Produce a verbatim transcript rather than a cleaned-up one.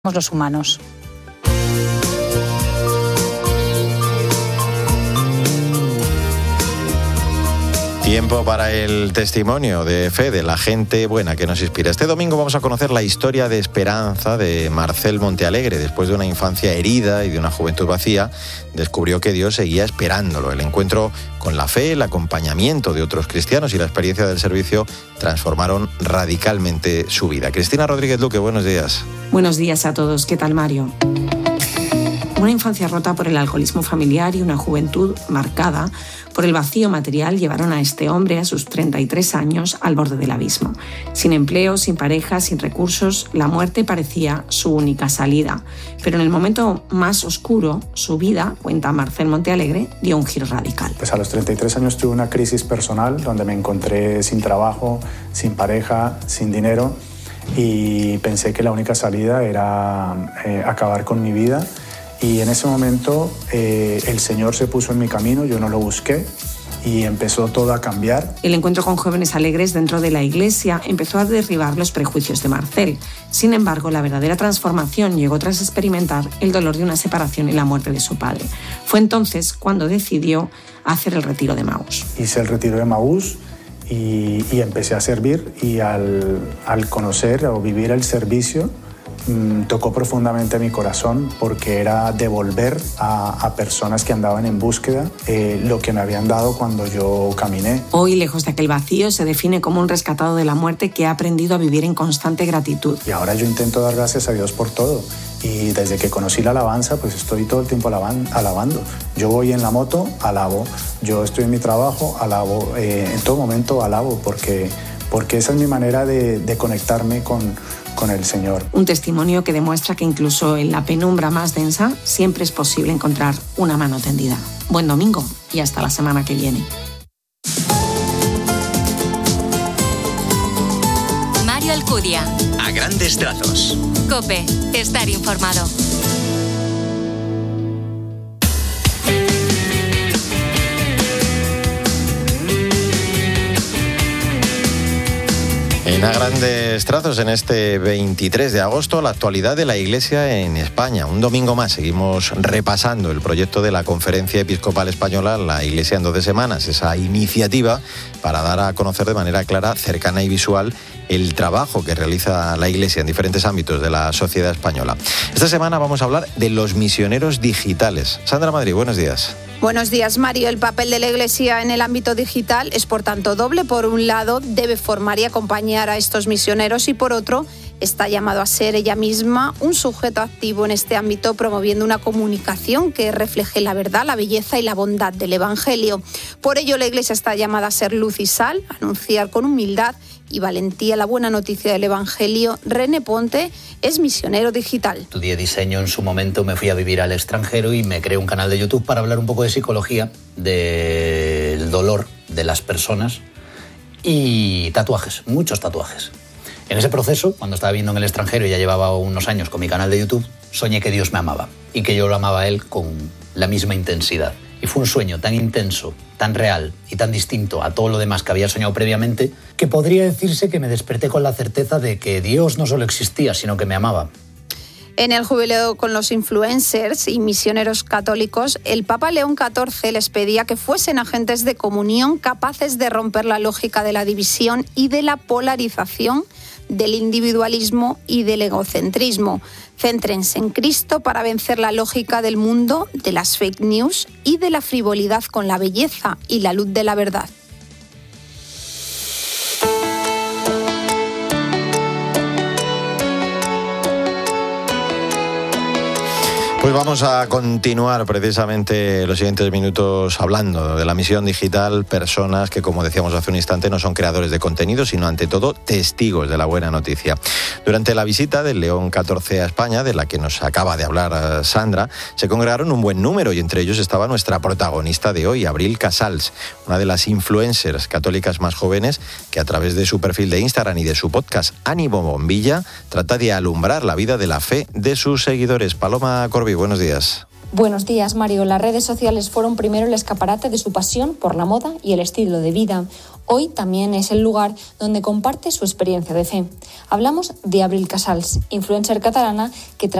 los humanos. Tiempo para el testimonio de fe de la gente buena que nos inspira. Este domingo vamos a conocer la historia de esperanza de Marcel Montealegre. Después de una infancia herida y de una juventud vacía, descubrió que Dios seguía esperándolo. El encuentro con la fe, el acompañamiento de otros cristianos y la experiencia del servicio transformaron radicalmente su vida. Cristina Rodríguez Luque, buenos días. Buenos días a todos. ¿Qué tal, Mario? Una infancia rota por el alcoholismo familiar y una juventud marcada por el vacío material llevaron a este hombre a sus treinta y tres años al borde del abismo. Sin empleo, sin pareja, sin recursos, la muerte parecía su única salida. Pero en el momento más oscuro, su vida, cuenta Marcel Montealegre, dio un giro radical. Pues a los treinta y tres años tuve una crisis personal donde me encontré sin trabajo, sin pareja, sin dinero y pensé que la única salida era eh, acabar con mi vida. Y en ese momento eh, el Señor se puso en mi camino, yo no lo busqué y empezó todo a cambiar. El encuentro con jóvenes alegres dentro de la iglesia empezó a derribar los prejuicios de Marcel. Sin embargo, la verdadera transformación llegó tras experimentar el dolor de una separación y la muerte de su padre. Fue entonces cuando decidió hacer el retiro de Emaús. Hice el retiro de Emaús y, y empecé a servir y al, al conocer o vivir el servicio, tocó profundamente mi corazón porque era devolver a, a personas que andaban en búsqueda eh, lo que me habían dado cuando yo caminé. Hoy, lejos de aquel vacío, se define como un rescatado de la muerte que ha aprendido a vivir en constante gratitud. Y ahora yo intento dar gracias a Dios por todo. Y desde que conocí la alabanza, pues estoy todo el tiempo alaban, alabando. Yo voy en la moto, alabo. Yo estoy en mi trabajo, alabo. Eh, en todo momento alabo porque, porque esa es mi manera de, de conectarme con con el Señor. Un testimonio que demuestra que incluso en la penumbra más densa siempre es posible encontrar una mano tendida. Buen domingo y hasta la semana que viene. Mario Alcudia. A grandes trazos. COPE. Estar informado. En a grandes trazos, en este veintitrés de agosto, la actualidad de la Iglesia en España. Un domingo más seguimos repasando el proyecto de la Conferencia Episcopal Española, la Iglesia en doce semanas, esa iniciativa para dar a conocer de manera clara, cercana y visual el trabajo que realiza la Iglesia en diferentes ámbitos de la sociedad española. Esta semana vamos a hablar de los misioneros digitales. Sandra Madrid, buenos días. Buenos días, Mario. El papel de la Iglesia en el ámbito digital es, por tanto, doble. Por un lado, debe formar y acompañar a estos misioneros y, por otro, está llamado a ser ella misma un sujeto activo en este ámbito, promoviendo una comunicación que refleje la verdad, la belleza y la bondad del Evangelio. Por ello, la Iglesia está llamada a ser luz y sal, a anunciar con humildad y valentía la buena noticia del Evangelio. René Ponte es misionero digital. Estudié diseño en su momento, me fui a vivir al extranjero y me creé un canal de YouTube para hablar un poco de psicología, del dolor de las personas y tatuajes, muchos tatuajes. En ese proceso, cuando estaba viviendo en el extranjero y ya llevaba unos años con mi canal de YouTube, soñé que Dios me amaba y que yo lo amaba a Él con la misma intensidad. Y fue un sueño tan intenso, tan real y tan distinto a todo lo demás que había soñado previamente, que podría decirse que me desperté con la certeza de que Dios no solo existía, sino que me amaba. En el jubileo con los influencers y misioneros católicos, el Papa León catorce les pedía que fuesen agentes de comunión capaces de romper la lógica de la división y de la polarización, del individualismo y del egocentrismo. Céntrense en Cristo para vencer la lógica del mundo, de las fake news y de la frivolidad con la belleza y la luz de la verdad. Pues vamos a continuar precisamente los siguientes minutos hablando de la misión digital, personas que, como decíamos hace un instante, no son creadores de contenido, sino ante todo testigos de la buena noticia. Durante la visita del León catorce a España, de la que nos acaba de hablar Sandra, se congregaron un buen número y entre ellos estaba nuestra protagonista de hoy, Abril Casals, una de las influencers católicas más jóvenes que a través de su perfil de Instagram y de su podcast Ánimo Bombilla trata de alumbrar la vida de la fe de sus seguidores. Paloma Corbí, buenos días. Buenos días, Mario. Las redes sociales fueron primero el escaparate de su pasión por la moda y el estilo de vida. Hoy también es el lugar donde comparte su experiencia de fe. Hablamos de Abril Casals, influencer catalana que